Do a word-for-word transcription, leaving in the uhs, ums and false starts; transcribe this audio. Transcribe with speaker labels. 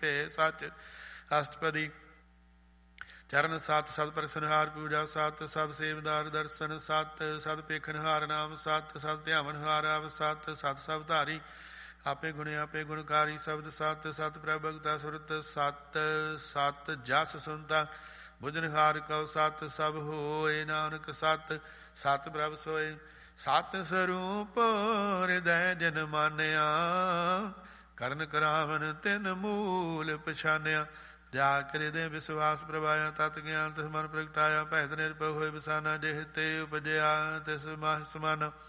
Speaker 1: ਭੇ ਸੱਚ। ਅਸ਼ਟਪਦੀ। ਚਰਨ ਸਤ ਸਤ ਪ੍ਰਸਨਹਾਰ ਪੂਜਾ ਸਤ ਸਤ ਸੇਵਦਾਰ ਦਰਸ਼ਨ ਸਤ ਸਤ ਪੇਖਨਹਾਰ ਨਾਮ ਸਤ ਸਤ ਧਿਆਵਨਹਾਰ ਆਵ ਸਤ ਸਤ ਸਭ ਧਾਰੀ ਆਪੇ ਗੁਣ ਆਪੇ ਗੁਣਕਾਰੀ ਸ਼ਬਦ ਸਤ ਸਤ ਪ੍ਰਭਗਤਾ ਸੁਰਤ ਸਤ ਸਤ ਜਸ ਸੁਨਤਾ ਬੁਝਨਹਾਰ ਕਉ ਸਤ ਸਭ ਹੋਏ ਨਾਨਕ ਸਤ ਸਤ ਪ੍ਰਭ ਸੋਏ। ਸਤ ਸਰੂਪ ਹਿਰਦੈ ਜਨ ਮਾਨਿਆ ਕਰਨ ਕਰਾਵਨ ਤਿਨ ਮੂਲ ਪਛਾਨਿਆ। ਜਾ ਕਰੇ ਦੇ ਵਿਸ਼ਵਾਸ ਪ੍ਰਭਾਇਆ ਤਤ ਗਿਆਨ ਤਿਸ ਮਨ ਪ੍ਰਗਟਾਇਆ ਭੈਤ ਨਿਰਭਉ ਹੋਏ ਬਸਾਨਾ ਜਿਹ ਤੇ ਉਪਜਿਆ ਤਿਸ ਮਾਹ ਸਮਾਨਾ।